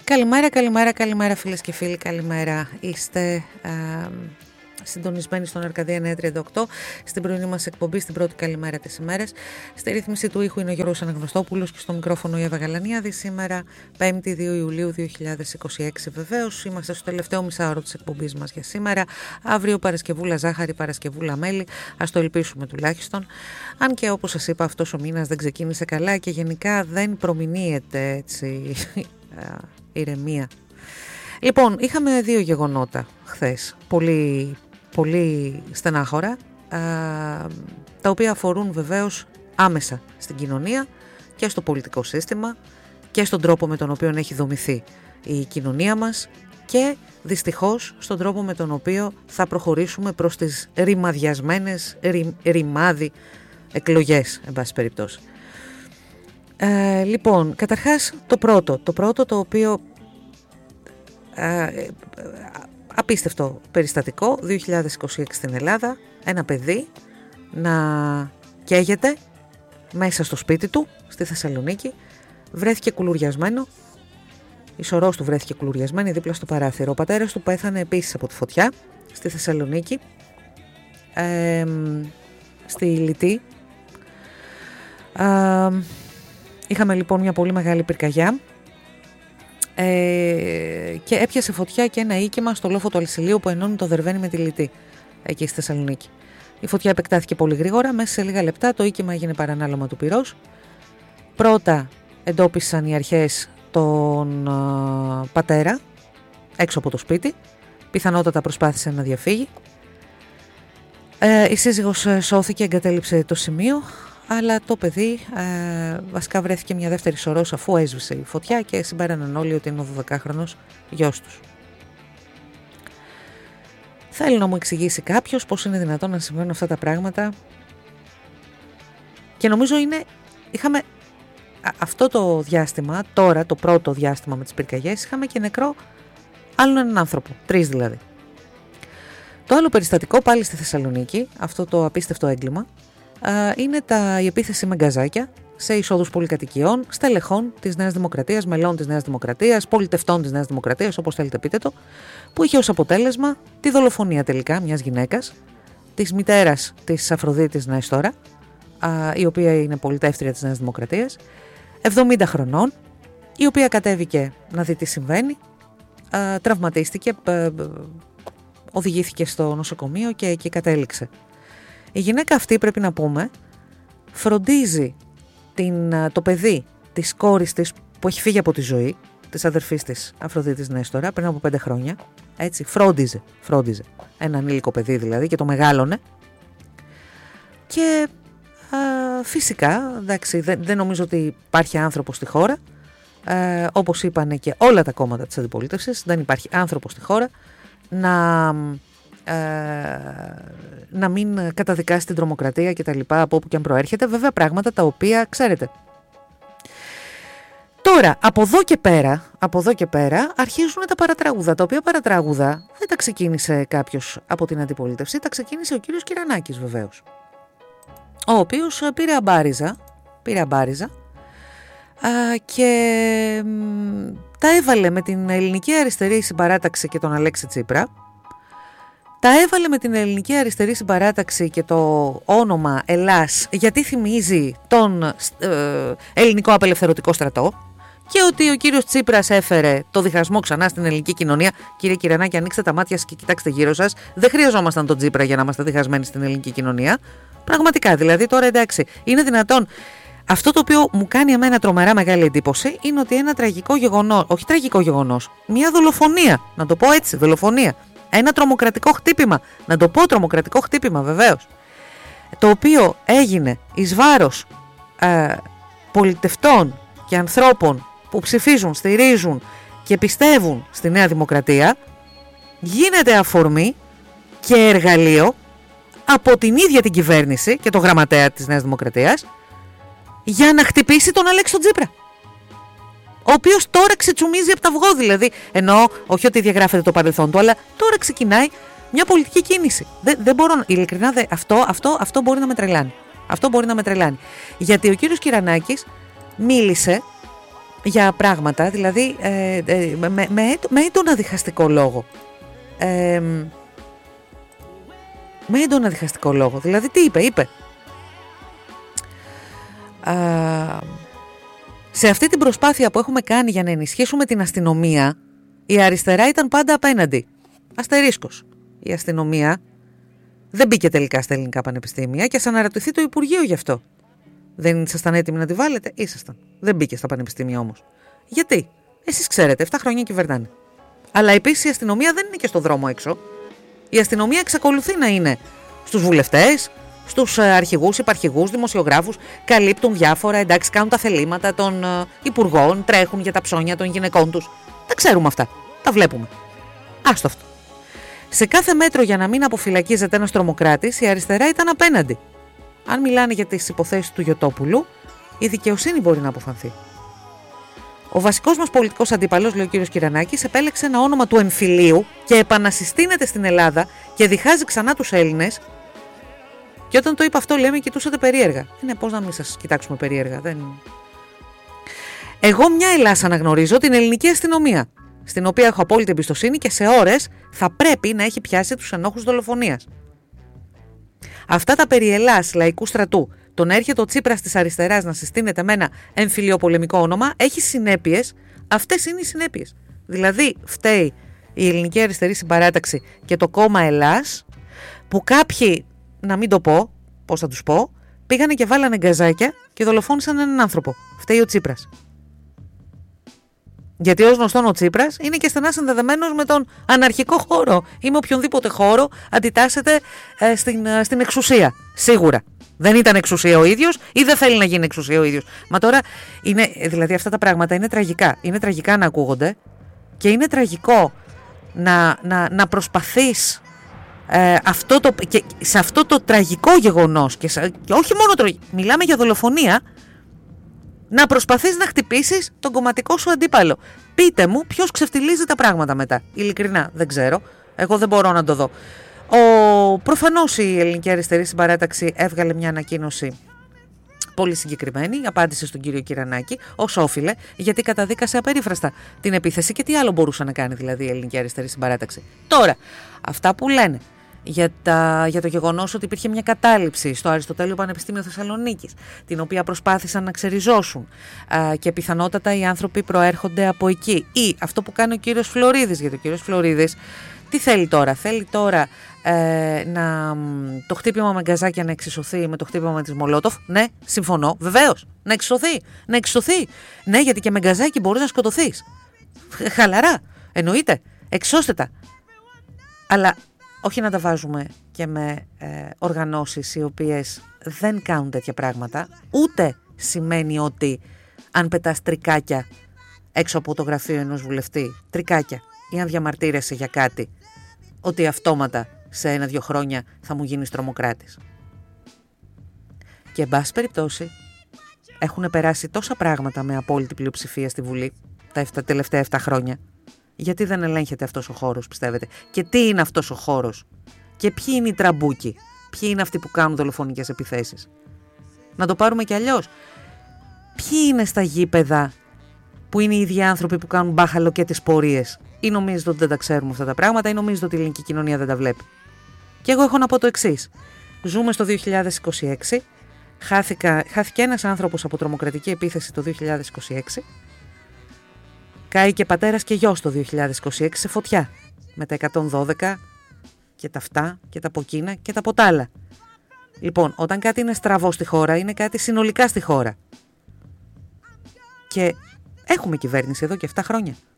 Καλημέρα φίλες και φίλοι, καλημέρα. Είστε συντονισμένοι στον Αρκαδία 938, στην πρωινή μας εκπομπή, στην πρώτη καλημέρα της ημέρας. Στη ρύθμιση του ήχου είναι ο Γιώργος Αναγνωστόπουλος και στο μικρόφωνο η Εύα Γαλανίαδη. Σήμερα 5η 2 Ιουλίου 2026 βεβαίως. Είμαστε στο τελευταίο μισάωρο της εκπομπής μας για σήμερα. Αύριο Παρασκευούλα ζάχαρη, Παρασκευούλα μέλι. Ας το ελπίσουμε τουλάχιστον. Αν και όπως σας είπα αυτός ο μήνας δεν ξεκίνησε καλά και γενικά δεν προμηνύεται έτσι ηρεμία. Λοιπόν, είχαμε δύο γεγονότα χθες, πολύ στενάχωρα, τα οποία αφορούν βεβαίως άμεσα στην κοινωνία και στο πολιτικό σύστημα και στον τρόπο με τον οποίο έχει δομηθεί η κοινωνία μας και δυστυχώς στον τρόπο με τον οποίο θα προχωρήσουμε προς τις ρημαδιασμένες ρημάδι εκλογές, εν πάση περιπτώσει. Λοιπόν, καταρχάς το πρώτο το οποίο απίστευτο περιστατικό 2026 στην Ελλάδα, ένα παιδί να καίγεται μέσα στο σπίτι του στη Θεσσαλονίκη, βρέθηκε κουλουριασμένο, η σωρός του βρέθηκε κουλουριασμένη δίπλα στο παράθυρο. Ο πατέρας του πέθανε επίσης από τη φωτιά στη Θεσσαλονίκη, στη Λυτή. Είχαμε λοιπόν μια πολύ μεγάλη πυρκαγιά και έπιασε φωτιά και ένα οίκημα στο λόφο του Αλσιλίου που ενώνει το Δερβαίνη με τη Λυτή εκεί στη Θεσσαλονίκη. Η φωτιά επεκτάθηκε πολύ γρήγορα, μέσα σε λίγα λεπτά το οίκημα έγινε παρανάλωμα του πυρός. Πρώτα εντόπισαν οι αρχές τον πατέρα έξω από το σπίτι, πιθανότατα προσπάθησε να διαφύγει. Η σύζυγος σώθηκε, εγκατέλειψε το σημείο, αλλά το παιδί βασικά βρέθηκε μια δεύτερη σωρός αφού έσβησε η φωτιά και συμπέραναν όλοι ότι είναι ο 12χρονος γιος τους. Θέλω να μου εξηγήσει κάποιος πώς είναι δυνατόν να συμβαίνουν αυτά τα πράγματα και νομίζω είχαμε αυτό το διάστημα, τώρα το πρώτο διάστημα με τις πυρκαγιές, είχαμε και νεκρό άλλον έναν άνθρωπο, 3 δηλαδή. Το άλλο περιστατικό πάλι στη Θεσσαλονίκη, αυτό το απίστευτο έγκλημα, είναι η επίθεση με γκαζάκια σε εισόδους πολυκατοικιών, στελεχών της Νέας Δημοκρατίας, μελών της Νέας Δημοκρατίας, πολιτευτών της Νέας Δημοκρατίας, όπως θέλετε πείτε το, που είχε ως αποτέλεσμα τη δολοφονία τελικά μιας γυναίκας, της μητέρας της Αφροδίτης Νέστορα, η οποία είναι πολιτεύτρια της Νέας Δημοκρατίας, 70 χρονών, η οποία κατέβηκε να δει τι συμβαίνει, τραυματίστηκε, οδηγήθηκε στο νοσοκομείο και εκεί κατέληξε. Η γυναίκα αυτή, πρέπει να πούμε, φροντίζει το παιδί της κόρης της που έχει φύγει από τη ζωή, της αδερφής της Αφροδίτης Νέστορα, πριν από 5 χρόνια. Έτσι, φρόντιζε ένα ανήλικο παιδί δηλαδή και το μεγάλωνε. Και φυσικά, εντάξει, δεν νομίζω ότι υπάρχει άνθρωπος στη χώρα, όπως είπανε και όλα τα κόμματα της αντιπολίτευσης, δεν υπάρχει άνθρωπος στη χώρα να μην καταδικάσει την τρομοκρατία και τα λοιπά από όπου και αν προέρχεται. Βέβαια πράγματα τα οποία ξέρετε. Τώρα από εδώ και πέρα αρχίζουν τα παρατράγουδα, τα οποία παρατράγουδα δεν τα ξεκίνησε κάποιος από την αντιπολίτευση, τα ξεκίνησε ο κύριος Κυρανάκης βεβαίως, ο οποίος πήρε αμπάριζα και τα έβαλε με την Ελληνική Αριστερή Συμπαράταξη και τον Αλέξη Τσίπρα. Τα έβαλε με την Ελληνική Αριστερή Συμπαράταξη και το όνομα Ελλάς γιατί θυμίζει τον Ελληνικό Απελευθερωτικό Στρατό και ότι ο κύριος Τσίπρας έφερε το διχασμό ξανά στην ελληνική κοινωνία. Κύριε Κυρανάκη, ανοίξτε τα μάτια σας και κοιτάξτε γύρω σας. Δεν χρειαζόμασταν τον Τσίπρα για να είμαστε διχασμένοι στην ελληνική κοινωνία. Πραγματικά δηλαδή, τώρα εντάξει, είναι δυνατόν. Αυτό το οποίο μου κάνει εμένα τρομερά μεγάλη εντύπωση είναι ότι ένα τραγικό γεγονός, όχι τραγικό γεγονός, μια δολοφονία, να το πω έτσι, δολοφονία. Ένα τρομοκρατικό χτύπημα, να το πω τρομοκρατικό χτύπημα βεβαίως, το οποίο έγινε εις βάρος πολιτευτών και ανθρώπων που ψηφίζουν, στηρίζουν και πιστεύουν στη Νέα Δημοκρατία, γίνεται αφορμή και εργαλείο από την ίδια την κυβέρνηση και το γραμματέα της Νέας Δημοκρατίας για να χτυπήσει τον Αλέξη τον Τσίπρα, ο οποίος τώρα ξετσουμίζει από τα αυγό, δηλαδή, εννοώ όχι ότι διαγράφεται το παρελθόν του, αλλά τώρα ξεκινάει μια πολιτική κίνηση. Δεν μπορώ, ειλικρινά, αυτό μπορεί να με τρελάνει. Αυτό μπορεί να με τρελάνει. Γιατί ο κύριος Κυρανάκης μίλησε για πράγματα, δηλαδή με έντονα διχαστικό λόγο. Με έντονα διχαστικό λόγο. Δηλαδή τι είπε. Σε αυτή την προσπάθεια που έχουμε κάνει για να ενισχύσουμε την αστυνομία, η αριστερά ήταν πάντα απέναντι. Αστερίσκος. Η αστυνομία δεν μπήκε τελικά στα ελληνικά πανεπιστήμια και ας αναρωτηθεί το Υπουργείο γι' αυτό. Δεν ήσασταν έτοιμοι να τη βάλετε? Ήσασταν. Δεν μπήκε στα πανεπιστήμια όμως. Γιατί? Εσείς ξέρετε, 7 χρόνια κυβερνάνε. Αλλά επίσης η αστυνομία δεν είναι και στο δρόμο έξω. Η αστυνομία εξακολουθεί να είναι στους βουλευτές, στους αρχηγούς, υπαρχηγούς, δημοσιογράφους, καλύπτουν διάφορα, εντάξει, κάνουν τα θελήματα των υπουργών, τρέχουν για τα ψώνια των γυναικών τους. Τα ξέρουμε αυτά. Τα βλέπουμε. Άστο αυτό. Σε κάθε μέτρο για να μην αποφυλακίζεται ένας τρομοκράτης, η αριστερά ήταν απέναντι. Αν μιλάνε για τις υποθέσεις του Γιωτόπουλου, η δικαιοσύνη μπορεί να αποφανθεί. Ο βασικός μας πολιτικός αντίπαλος, λέει ο κύριος Κυρανάκης, επέλεξε ένα όνομα του εμφυλίου και επανασυστήνεται στην Ελλάδα και διχάζει ξανά τους Έλληνες. Και όταν το είπα αυτό, λέμε, κοιτούσατε περίεργα. Είναι πώς να μην σας κοιτάξουμε περίεργα. Εγώ μια Ελλάς αναγνωρίζω την ελληνική αστυνομία, στην οποία έχω απόλυτη εμπιστοσύνη και σε ώρες θα πρέπει να έχει πιάσει τους ενόχους δολοφονίας. Αυτά τα περί Ελλάς λαϊκού στρατού, το να έρχεται ο Τσίπρας της αριστεράς να συστήνεται με ένα εμφυλιοπολεμικό όνομα, έχει συνέπειες. Αυτές είναι οι συνέπειες. Δηλαδή, φταίει η ελληνική αριστερή συμπαράταξη και το κόμμα Ελλάς, που κάποιοι, να μην το πω, πώς θα τους πω, πήγανε και βάλανε γκαζάκια και δολοφόνησαν έναν άνθρωπο. Φταίει ο Τσίπρας. Γιατί ως γνωστόν ο Τσίπρας είναι και στενά συνδεδεμένος με τον αναρχικό χώρο ή με οποιονδήποτε χώρο αντιτάσσεται στην εξουσία. Σίγουρα. Δεν ήταν εξουσία ο ίδιος ή δεν θέλει να γίνει εξουσία ο ίδιος. Μα τώρα, δηλαδή αυτά τα πράγματα είναι τραγικά. Είναι τραγικά να ακούγονται και είναι τραγικό να προσπαθείς και σε αυτό το τραγικό γεγονός και όχι μόνο μιλάμε για δολοφονία, να προσπαθείς να χτυπήσεις τον κομματικό σου αντίπαλο. Πείτε μου ποιος ξεφτιλίζει τα πράγματα μετά. Ειλικρινά δεν ξέρω. Εγώ δεν μπορώ να το δω. Προφανώς η ελληνική αριστερή συμπαράταξη έβγαλε μια ανακοίνωση πολύ συγκεκριμένη, απάντησε στον κύριο Κυρανάκη, ως όφιλε, γιατί καταδίκασε απερίφραστα την επίθεση και τι άλλο μπορούσε να κάνει δηλαδή η ελληνική αριστερή συμπαράταξη. Τώρα, αυτά που λένε για το γεγονός ότι υπήρχε μια κατάληψη στο Αριστοτέλειο Πανεπιστήμιο Θεσσαλονίκης, την οποία προσπάθησαν να ξεριζώσουν και πιθανότατα οι άνθρωποι προέρχονται από εκεί. Ή αυτό που κάνει ο κύριος Φλωρίδης, γιατί ο κύριος Φλωρίδης τι θέλει τώρα? Θέλει τώρα το χτύπημα με γκαζάκια να εξισωθεί με το χτύπημα με τις Μολότοφ. Ναι, συμφωνώ, βεβαίως. Να εξισωθεί. Ναι, γιατί και με γκαζάκι μπορείς να σκοτωθείς. Χαλαρά, εννοείται. Εξώστε τα. Αλλά όχι να τα βάζουμε και με οργανώσεις οι οποίες δεν κάνουν τέτοια πράγματα. Ούτε σημαίνει ότι αν πετάς τρικάκια έξω από το γραφείο ενός βουλευτή, τρικάκια, ή αν διαμαρτύρεσαι για κάτι, ότι αυτόματα σε 1-2 χρόνια θα μου γίνεις τρομοκράτης. Και εν πάση περιπτώσει έχουν περάσει τόσα πράγματα με απόλυτη πλειοψηφία στη Βουλή τα τελευταία 7 χρόνια. Γιατί δεν ελέγχεται αυτός ο χώρος, πιστεύετε? Και τι είναι αυτός ο χώρος? Και ποιοι είναι οι τραμπούκοι? Ποιοι είναι αυτοί που κάνουν δολοφονικές επιθέσεις? Να το πάρουμε κι αλλιώς. Ποιοι είναι στα γήπεδα που είναι οι ίδιοι άνθρωποι που κάνουν μπάχαλο και τις πορείες? Ή νομίζετε ότι δεν τα ξέρουμε αυτά τα πράγματα, ή νομίζετε ότι η ελληνική κοινωνία δεν τα βλέπει? Και εγώ έχω να πω το εξής. Ζούμε στο 2026. Χάθηκε ένας άνθρωπος από τρομοκρατική επίθεση το 2026. Κάει και πατέρας και γιος το 2026 σε φωτιά. Με τα 112 και τα αυτά και τα από εκείνα και τα από τα άλλα. Λοιπόν, όταν κάτι είναι στραβό στη χώρα, είναι κάτι συνολικά στη χώρα. Και έχουμε κυβέρνηση εδώ και 7 χρόνια.